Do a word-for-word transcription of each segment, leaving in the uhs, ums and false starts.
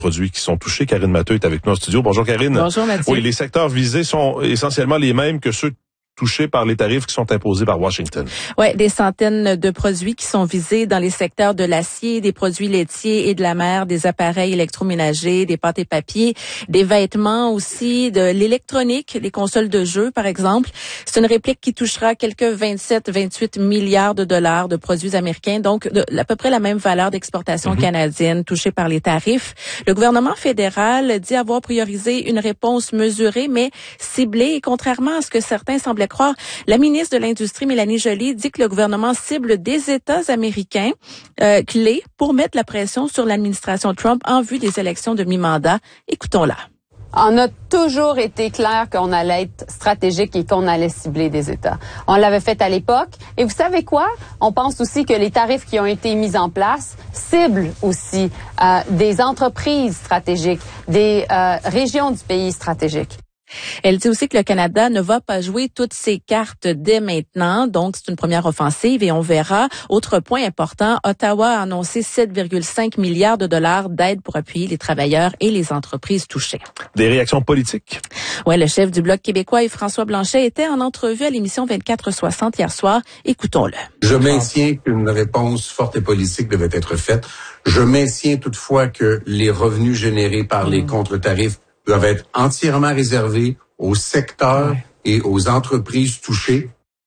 produits qui sont touchés. Karine Matteux est avec nous en studio. Bonjour Karine. Bonjour Mathieu. Oui, les secteurs visés sont essentiellement les mêmes que ceux touchés par les tarifs qui sont imposés par Washington. Oui, des centaines de produits qui sont visés dans les secteurs de l'acier, des produits laitiers et de la mer, des appareils électroménagers, des pâtes et papiers, des vêtements aussi, de l'électronique, les consoles de jeux par exemple. C'est une réplique qui touchera quelques vingt-sept à vingt-huit milliards de dollars de produits américains, donc de, à peu près la même valeur d'exportation mm-hmm. canadienne touchée par les tarifs. Le gouvernement fédéral dit avoir priorisé une réponse mesurée mais ciblée et contrairement à ce que certains semblaient croire, la ministre de l'Industrie, Mélanie Joly, dit que le gouvernement cible des États américains euh, clés pour mettre la pression sur l'administration Trump en vue des élections de mi-mandat. Écoutons-la. On a toujours été clair qu'on allait être stratégique et qu'on allait cibler des États. On l'avait fait à l'époque. Et vous savez quoi? On pense aussi que les tarifs qui ont été mis en place ciblent aussi euh, des entreprises stratégiques, des euh, régions du pays stratégiques. Elle dit aussi que le Canada ne va pas jouer toutes ses cartes dès maintenant, donc c'est une première offensive et on verra. Autre point important, Ottawa a annoncé sept virgule cinq milliards de dollars d'aide pour appuyer les travailleurs et les entreprises touchées. Des réactions politiques? Oui, le chef du Bloc québécois, François Blanchet, était en entrevue à l'émission vingt-quatre soixante hier soir. Écoutons-le. Je maintiens qu'une réponse forte et politique devait être faite. Je maintiens toutefois que les revenus générés par mmh. les contre-tarifs doivent être entièrement réservés aux secteurs et aux entreprises touchées.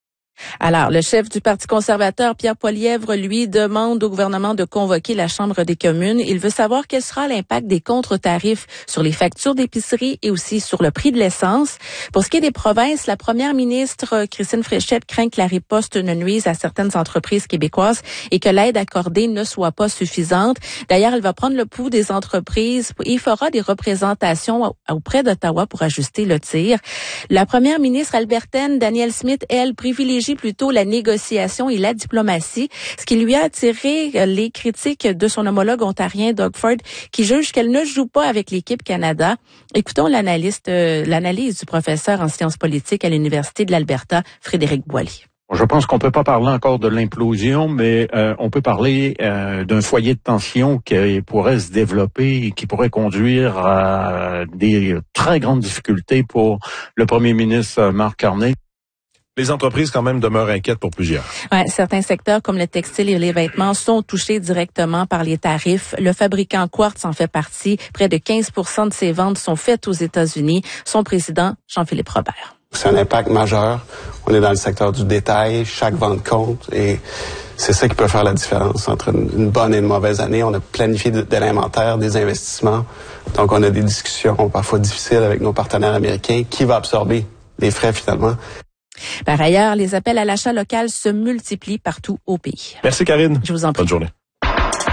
Alors, le chef du Parti conservateur, Pierre Poilievre, lui, demande au gouvernement de convoquer la Chambre des communes. Il veut savoir quel sera l'impact des contre-tarifs sur les factures d'épicerie et aussi sur le prix de l'essence. Pour ce qui est des provinces, la première ministre, Christine Fréchette, craint que la riposte ne nuise à certaines entreprises québécoises et que l'aide accordée ne soit pas suffisante. D'ailleurs, elle va prendre le pouls des entreprises et fera des représentations auprès d'Ottawa pour ajuster le tir. La première ministre albertaine, Danielle Smith, elle, privilégie plutôt la négociation et la diplomatie, ce qui lui a attiré les critiques de son homologue ontarien Doug Ford, qui juge qu'elle ne joue pas avec l'équipe Canada. Écoutons l'analyste, euh, l'analyse du professeur en sciences politiques à l'Université de l'Alberta, Frédéric Boily. Je pense qu'on peut pas parler encore de l'implosion, mais euh, on peut parler euh, d'un foyer de tension qui pourrait se développer et qui pourrait conduire à des très grandes difficultés pour le premier ministre Mark Carney. Les entreprises, quand même, demeurent inquiètes pour plusieurs. Ouais, certains secteurs, comme le textile et les vêtements, sont touchés directement par les tarifs. Le fabricant Quartz en fait partie. Près de quinze pour cent de ses ventes sont faites aux États-Unis. Son président, Jean-Philippe Robert. C'est un impact majeur. On est dans le secteur du détail. Chaque vente compte. Et c'est ça qui peut faire la différence entre une bonne et une mauvaise année. On a planifié de, de l'inventaire, des investissements. Donc, on a des discussions parfois difficiles avec nos partenaires américains. Qui va absorber les frais, finalement? Par ailleurs, les appels à l'achat local se multiplient partout au pays. Merci Karine. Je vous en prie. Bonne journée.